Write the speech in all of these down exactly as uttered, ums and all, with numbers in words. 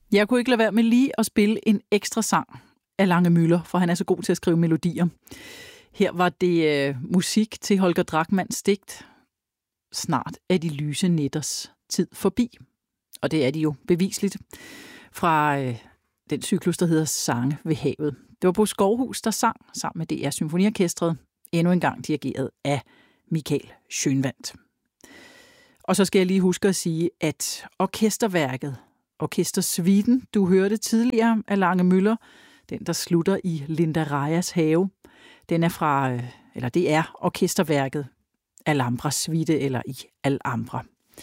Jeg kunne ikke lade være med lige at spille en ekstra sang af Lange Müller, for han er så god til at skrive melodier. Her var det øh, musik til Holger Drachmanns digt Snart er de lyse nætters tid forbi. Og det er de jo bevisligt fra øh, den cyklus, der hedder Sange ved havet. Det var Bo Skovhus, der sang sammen med D R Symfoniorkestret, endnu en gang dirigeret af Michael Schønwandt. Og så skal jeg lige huske at sige, at orkesterværket, orkestersuiten, du hørte tidligere af Lange Müller, den der slutter i Linda Rajas have, den er fra, eller det er orkesterværket Alhambra Suite, eller i Alhambra.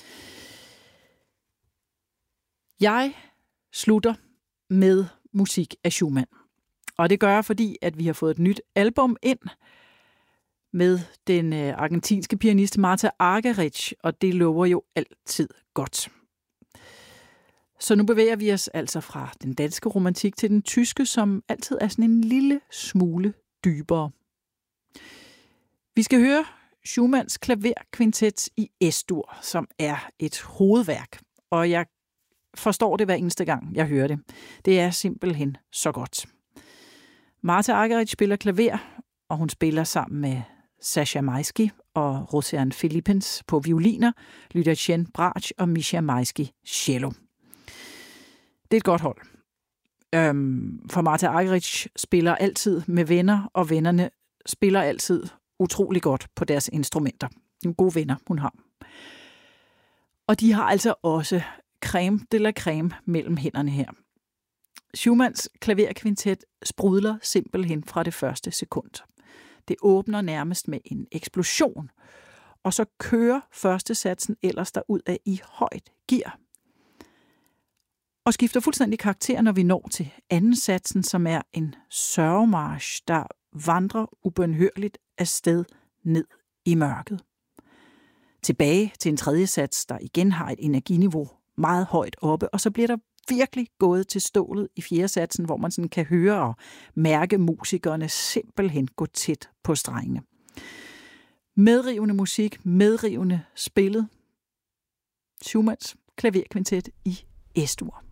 Jeg slutter med musik af Schumann. Og det gør jeg, fordi at vi har fået et nyt album ind med den argentinske pianist Marta Argerich, og det lover jo altid godt. Så nu bevæger vi os altså fra den danske romantik til den tyske, som altid er sådan en lille smule dybere. Vi skal høre Schumanns klaverkvintet i Es-dur, som er et hovedværk, og jeg forstår det hver eneste gang, jeg hører det. Det er simpelthen så godt. Marta Argerich spiller klaver, og hun spiller sammen med Sascha Maisky og Roseanne Philippens på violiner, Lydia Bratsch og Misha Maisky cello. Det er et godt hold. Øhm, for Marta Argerich spiller altid med venner, og vennerne spiller altid utrolig godt på deres instrumenter. Nogle gode venner, hun har. Og de har altså også creme de la creme mellem hænderne her. Schumanns klaverkvintet sprudler simpelthen fra det første sekund. Det åbner nærmest med en eksplosion, og så kører første satsen ellers derud af i højt gear. Og skifter fuldstændig karakter, når vi når til anden satsen, som er en sørgemarch, der vandrer ubønhørligt afsted ned i mørket. Tilbage til en tredje sats, der igen har et energiniveau meget højt oppe, og så bliver der virkelig gået til stålet i fjerde satsen, hvor man sådan kan høre og mærke musikerne simpelthen gå tæt på strengene. Medrivende musik, medrivende spillet. Schumanns klaverkvintet i Es-dur.